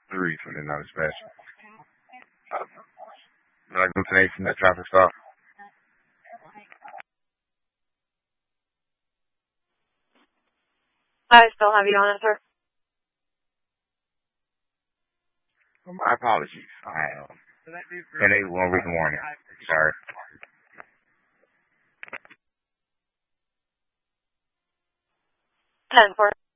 3 for the no special. Did I go today from that traffic stop? I still have you on it, sir. Well, my apologies. I and they 1 week warning. Sorry. 10-4.